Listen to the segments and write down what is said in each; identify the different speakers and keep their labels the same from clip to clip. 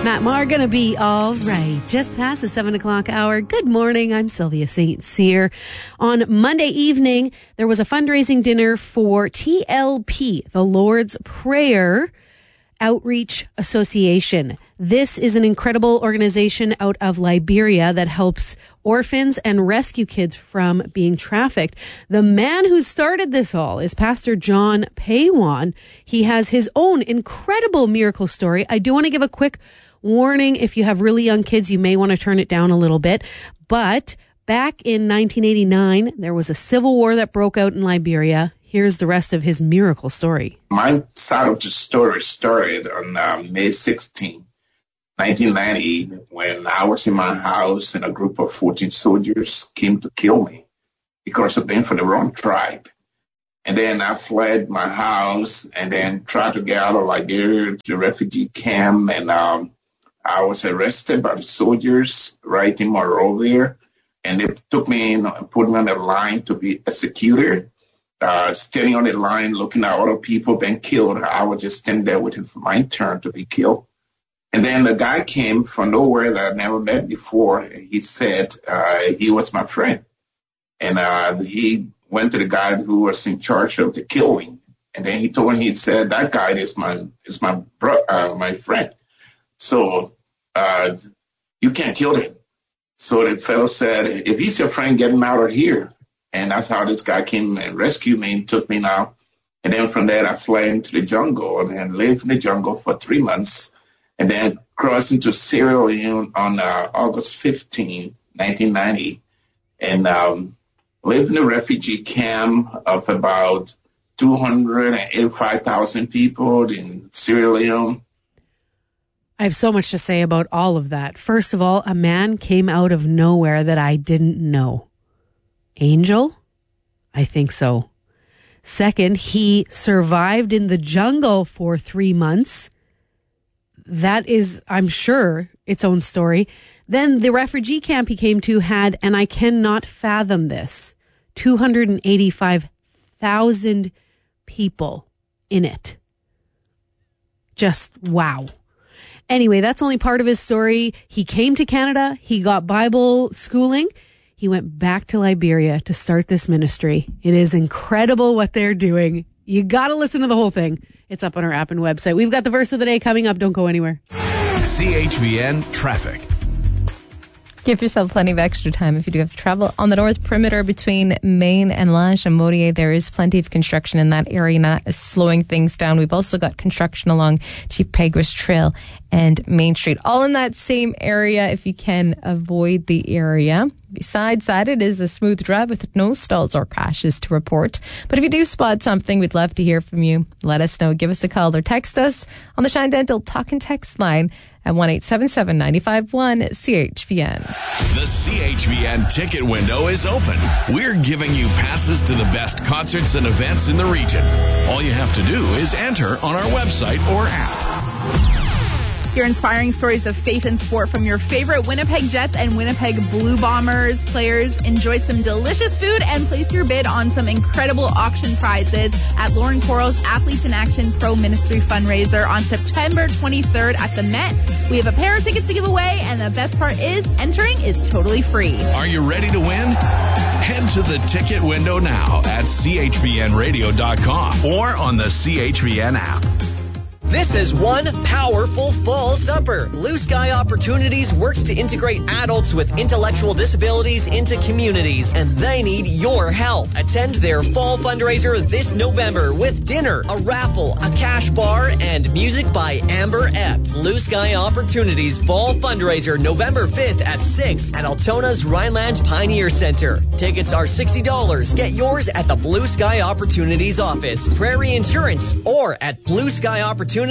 Speaker 1: Matt Maher gonna be all right. Just past the 7 o'clock hour. Good morning. I'm Sylvia St. Cyr. On Monday evening, there was a fundraising dinner for TLP, the Lord's Prayer Outreach Association. This is an incredible organization out of Liberia that helps orphans and rescue kids from being trafficked. The man who started this all is Pastor John Paywan. He has his own incredible miracle story. I do want to give a quick warning. If you have really young kids, you may want to turn it down a little bit. But back in 1989, there was a civil war that broke out in Liberia. Here's the rest of his miracle story.
Speaker 2: My side of the story started on May 16, 1990, when I was in my house and a group of 14 soldiers came to kill me because of being from the wrong tribe. And then I fled my house and then tried to get out of Liberia to the refugee camp. And I was arrested by the soldiers right in Monrovia. And they took me in and put me on the line to be executed. Standing on the line, looking at other people being killed. I was just standing there waiting for my turn to be killed. And then the guy came from nowhere that I never met before. He said he was my friend. And he went to the guy who was in charge of the killing. And then he said, that guy is my friend. So you can't kill him. So the fellow said, if he's your friend, get him out of here. And that's how this guy came and rescued me and took me now. And then from there, I fled into the jungle and lived in the jungle for 3 months. And then crossed into Sierra Leone on August 15, 1990. And lived in a refugee camp of about 285,000 people in Sierra Leone.
Speaker 1: I have so much to say about all of that. First of all, a man came out of nowhere that I didn't know. Angel? I think so. Second, he survived in the jungle for 3 months. That is, I'm sure, its own story. Then the refugee camp he came to had, and I cannot fathom this, 285,000 people in it. Just wow. Anyway, that's only part of his story. He came to Canada. He got Bible schooling. He went back to Liberia to start this ministry. It is incredible what they're doing. You got to listen to the whole thing. It's up on our app and website. We've got the verse of the day coming up. Don't go anywhere.
Speaker 3: CHVN Traffic.
Speaker 4: Give yourself plenty of extra time if you do have to travel. On the north perimeter between Maine and La Jamodier, there is plenty of construction in that area, and that is slowing things down. We've also got construction along Chief Peguis Trail and Main Street, all in that same area if you can avoid the area. Besides that, it is a smooth drive with no stalls or crashes to report. But if you do spot something, we'd love to hear from you. Let us know. Give us a call or text us on the Shine Dental Talk and Text line at 1-877-951-CHVN.
Speaker 3: The CHVN ticket window is open. We're giving you passes to the best concerts and events in the region. All you have to do is enter on our website or app.
Speaker 5: Hear inspiring stories of faith and sport from your favorite Winnipeg Jets and Winnipeg Blue Bombers players. Enjoy some delicious food and place your bid on some incredible auction prizes at Lauren Coral's Athletes in Action Pro Ministry fundraiser on September 23rd at the Met. We have a pair of tickets to give away, and the best part is entering is totally free.
Speaker 3: Are you ready to win? Head to the ticket window now at chvnradio.com or on the CHVN app.
Speaker 6: This is one powerful fall supper. Blue Sky Opportunities works to integrate adults with intellectual disabilities into communities, and they need your help. Attend their fall fundraiser this November with dinner, a raffle, a cash bar, and music by Amber Epp. Blue Sky Opportunities fall fundraiser November 5th at 6 at Altona's Rhineland Pioneer Center. Tickets are $60. Get yours at the Blue Sky Opportunities office, Prairie Insurance, or at blueskyopportunitiesinc.ca.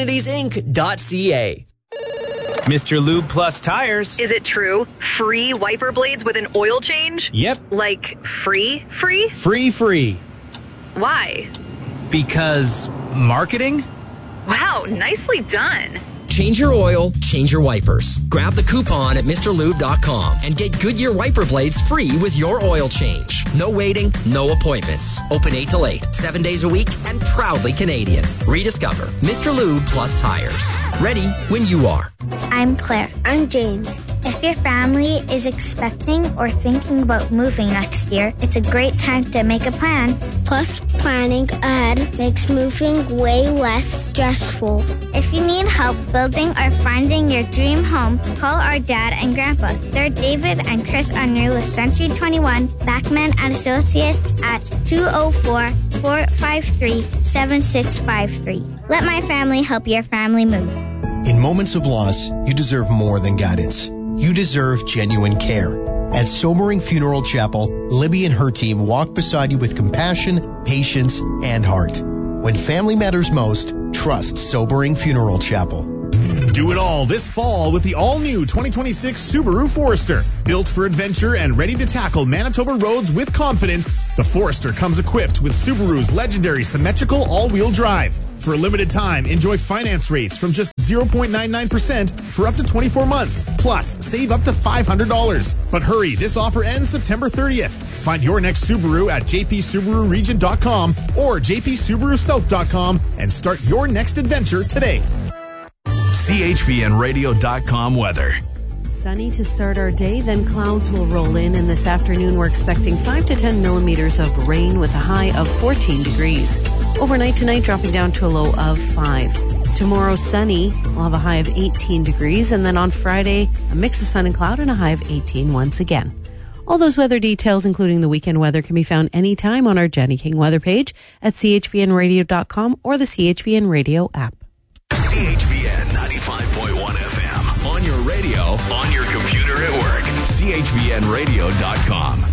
Speaker 7: Mr. Lube Plus Tires.
Speaker 8: Is it true? Free wiper blades with an oil change?
Speaker 7: Yep.
Speaker 8: Like free?
Speaker 7: Free.
Speaker 8: Why?
Speaker 7: Because marketing?
Speaker 8: Wow, nicely done.
Speaker 6: Change your oil, change your wipers. Grab the coupon at MrLube.com and get Goodyear wiper blades free with your oil change. No waiting, no appointments. Open 8 till 8, 7 days a week, and proudly Canadian. Rediscover Mr. Lube Plus Tires. Ready when you are.
Speaker 9: I'm Claire. I'm James. If your family is expecting or thinking about moving next year, it's a great time to make a plan. Plus, planning ahead makes moving way less stressful. If you need help building or finding your dream home, call our dad and grandpa. They're David and Chris Unruh with Century 21, Backman and Associates at 204-453-7653. Let my family help your family move.
Speaker 10: In moments of loss, you deserve more than guidance. You deserve genuine care. At Sobering Funeral Chapel, Libby and her team walk beside you with compassion, patience, and heart. When family matters most, trust Sobering Funeral Chapel.
Speaker 11: Do it all this fall with the all-new 2026 Subaru Forester. Built for adventure and ready to tackle Manitoba roads with confidence, the Forester comes equipped with Subaru's legendary symmetrical all-wheel drive. For a limited time, enjoy finance rates from just 0.99% for up to 24 months. Plus, save up to $500. But hurry, this offer ends September 30th. Find your next Subaru at jpsubaruregion.com or jpsubarusouth.com and start your next adventure today.
Speaker 3: CHVNradio.com weather.
Speaker 1: Sunny to start our day, then clouds will roll in, and this afternoon we're expecting 5 to 10 millimeters of rain with a high of 14 degrees. Overnight tonight, dropping down to a low of 5. Tomorrow, sunny. We'll have a high of 18 degrees, and then on Friday, a mix of sun and cloud and a high of 18 once again. All those weather details, including the weekend weather, can be found anytime on our Jenny King weather page at chvnradio.com or the CHVN Radio app.
Speaker 3: CHVN 95.1 FM. On your radio, on your computer at work. CHVNradio.com.